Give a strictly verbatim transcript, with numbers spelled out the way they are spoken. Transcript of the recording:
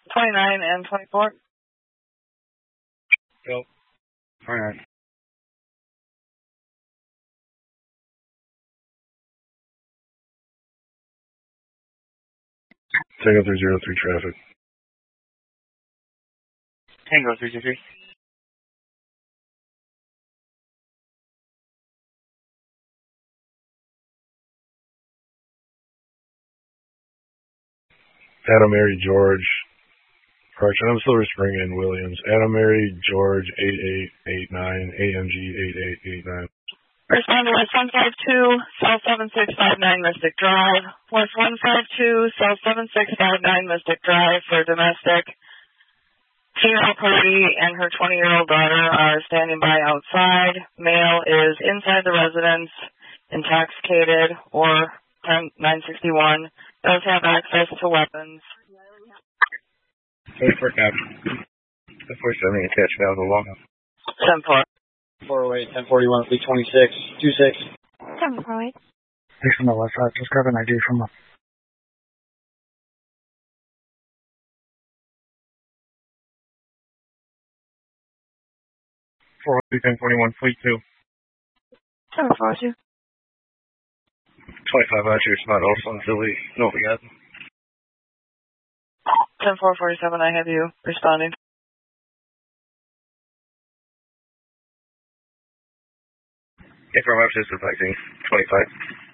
twenty-nine and twenty-four. Yep. twenty-nine. Tango three zero three traffic. Tango three zero three. Adam Mary George. Correction, I'm still Spring in Williams. Adam Mary George eight eight eight nine, A M G eight eight eight nine. Respond to West one five two, South seven six five nine Mystic Drive. West one five two, South seven six five nine Mystic Drive for domestic. Female party and her twenty-year-old daughter are standing by outside. Male is inside the residence, intoxicated or nine sixty-one. Does have access to weapons. Wait for cap. ten forty-seven attached valve along. ten four. four oh eight, ten forty-one, fleet twenty-six, two six. seven four eight. He's from the west side. Just grab an I D from him. four oh two, ten forty-one, fleet two. seven four two. twenty-five out here, spot also in Philly. No, we got ten four forty-seven, I have you responding. If our website is affecting twenty-five.